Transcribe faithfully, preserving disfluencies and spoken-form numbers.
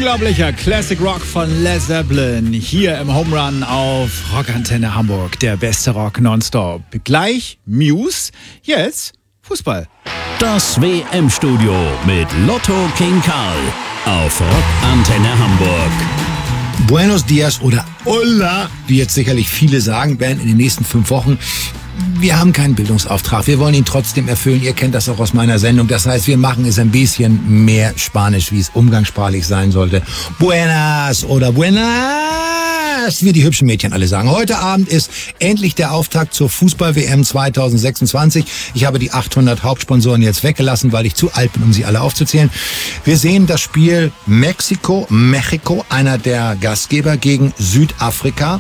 Unglaublicher Classic Rock von Led Zeppelin hier im Home Run auf Rockantenne Hamburg. Der beste Rock nonstop. Gleich Muse, jetzt Fußball. Das W M-Studio mit Lotto King Karl auf Rockantenne Hamburg. Buenos Dias oder Hola, wie jetzt sicherlich viele sagen werden in den nächsten fünf Wochen. Wir haben keinen Bildungsauftrag, wir wollen ihn trotzdem erfüllen. Ihr kennt das auch aus meiner Sendung. Das heißt, wir machen es ein bisschen mehr Spanisch, wie es umgangssprachlich sein sollte. Buenas oder Buenas, wie die hübschen Mädchen alle sagen. Heute Abend ist endlich der Auftakt zur Fußball-W M zwanzig sechsundzwanzig. Ich habe die achthundert Hauptsponsoren jetzt weggelassen, weil ich zu alt bin, um sie alle aufzuzählen. Wir sehen das Spiel Mexiko, Mexiko, einer der Gastgeber gegen Südafrika.